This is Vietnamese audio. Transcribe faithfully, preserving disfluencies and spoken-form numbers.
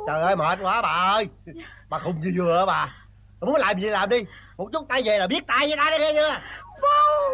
Trời ơi mệt quá bà ơi. Bà khùng gì vừa hả bà? Bà muốn làm gì làm đi. Một chút tay về là biết tay với tay đó nghe chưa? Phu